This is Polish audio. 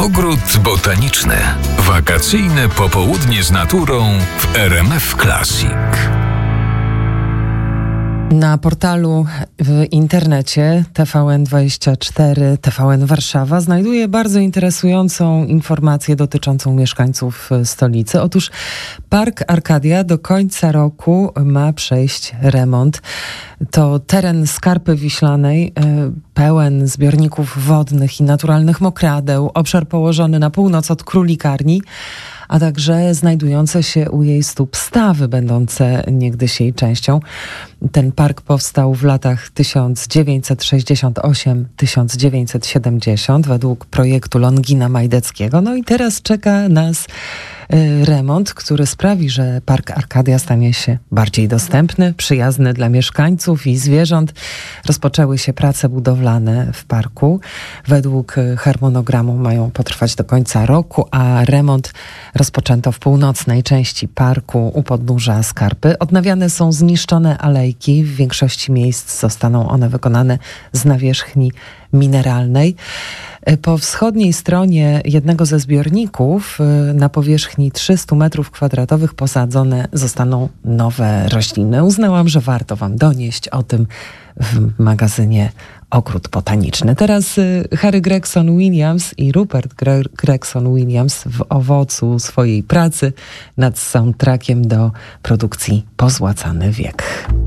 Ogród botaniczny. Wakacyjne popołudnie z naturą w RMF Classic. Na portalu w internecie TVN24 TVN Warszawa znajduje bardzo interesującą informację dotyczącą mieszkańców stolicy. Otóż Park Arkadia do końca roku ma przejść remont. To teren Skarpy Wiślanej, pełen zbiorników wodnych i naturalnych mokradeł, obszar położony na północ od Królikarni, a także znajdujące się u jej stóp stawy, będące niegdyś jej częścią. Ten park powstał w latach 1968-1970 według projektu Longina Majdeckiego. No i teraz czeka nas remont, który sprawi, że Park Arkadia stanie się bardziej dostępny, przyjazny dla mieszkańców i zwierząt. Rozpoczęły się prace budowlane w parku. Według harmonogramu mają potrwać do końca roku, a remont rozpoczęto w północnej części parku u podnóża Skarpy. Odnawiane są zniszczone alejki. W większości miejsc zostaną one wykonane z nawierzchni mineralnej. Po wschodniej stronie jednego ze zbiorników na powierzchni 300 m2 posadzone zostaną nowe rośliny. Uznałam, że warto wam donieść o tym w magazynie Ogród Botaniczny. Teraz Harry Gregson-Williams i Rupert Gregson-Williams w owocu swojej pracy nad soundtrackiem do produkcji Pozłacany wiek.